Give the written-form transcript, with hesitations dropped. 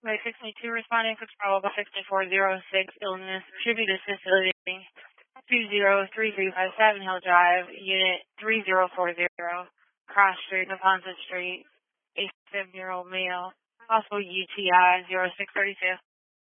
By 622 responding to trouble by 6406 illness, tribute assisted living, 203357 Hill Drive, unit 3040, Cross Street, Naponton Street, a 7-year-old male, possible UTI 0632.